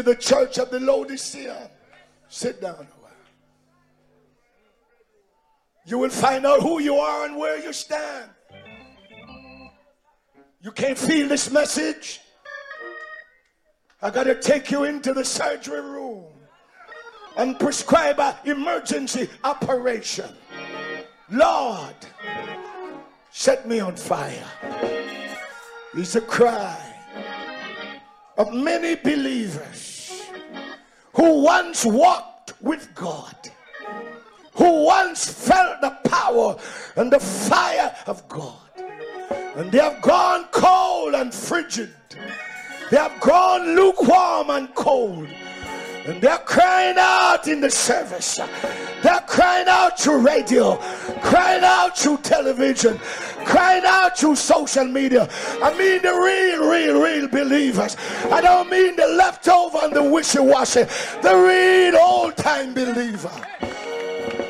The church of the Laodicea. Sit down a while. You will find out who you are and where you stand. You can't feel this message? I got to take you into the surgery room and prescribe an emergency operation. Lord, set me on fire. It's a cry of many believers who once walked with God, who once felt the power and the fire of God, and they have gone cold and frigid. They have gone lukewarm and cold, and they're crying out in the service. They're crying out through radio, crying out through television, crying out through social media. I mean the real believers. I don't mean the leftover and the wishy-washy. The real old-time believer.